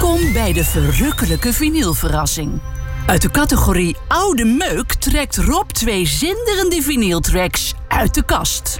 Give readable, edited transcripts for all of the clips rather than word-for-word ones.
Welkom bij de verrukkelijke vinylverrassing. Uit de categorie oude meuk trekt Rob 2 zinderende vinyltracks uit de kast.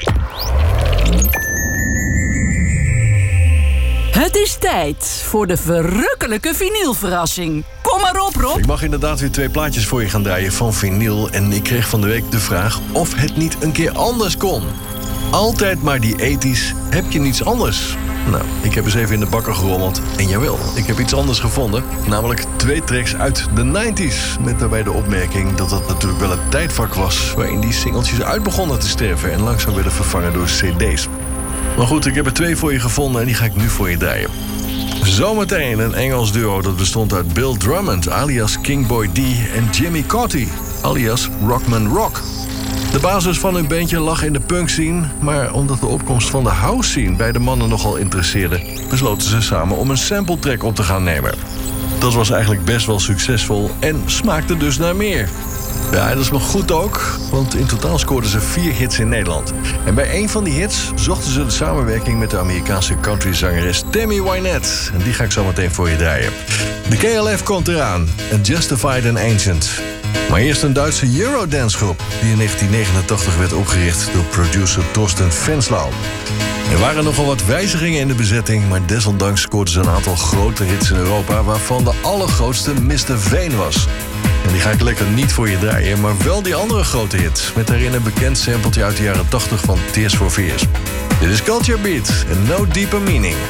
Het is tijd voor de verrukkelijke vinylverrassing. Kom maar op, Rob. Ik mag inderdaad weer 2 plaatjes voor je gaan draaien van vinyl. En ik kreeg van de week de vraag of het niet een keer anders kon. Altijd maar die 80's. Heb je niets anders? Nou, ik heb eens even in de bakker gerommeld. En jawel, ik heb iets anders gevonden. Namelijk 2 tracks uit de 90's. Met daarbij de opmerking dat dat natuurlijk wel een tijdvak was waarin die singeltjes uit begonnen te sterven en langzaam werden vervangen door cd's. Maar goed, ik heb er 2 voor je gevonden en die ga ik nu voor je draaien. Zometeen een Engels duo dat bestond uit Bill Drummond, alias King Boy D, en Jimmy Cauty, alias Rockman Rock. De basis van hun bandje lag in de punkscene, maar omdat de opkomst van de house scene bij de mannen nogal interesseerde, besloten ze samen om een sampletrack op te gaan nemen. Dat was eigenlijk best wel succesvol en smaakte dus naar meer. Ja, dat is maar goed ook, want in totaal scoorden ze 4 hits in Nederland. En bij een van die hits zochten ze de samenwerking met de Amerikaanse countryzangeres Tammy Wynette. En die ga ik zo meteen voor je draaien. De KLF komt eraan, en Justified and Ancient. Maar eerst een Duitse Eurodance-groep die in 1989 werd opgericht door producer Thorsten Venslau. Er waren nogal wat wijzigingen in de bezetting, maar desondanks scoorden ze een aantal grote hits in Europa, waarvan de allergrootste Mr. Veen was. En die ga ik lekker niet voor je draaien, maar wel die andere grote hit, met daarin een bekend sampletje uit de jaren 80 van Tears for Fears. Dit is Culture Beat en No Deeper Meaning.